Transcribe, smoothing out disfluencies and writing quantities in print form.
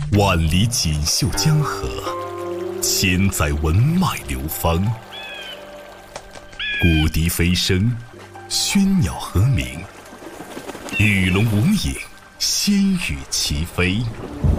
万里锦绣江河，千载文脉流芳。古笛飞声，喧鸟和鸣，与龙无影，仙羽齐飞。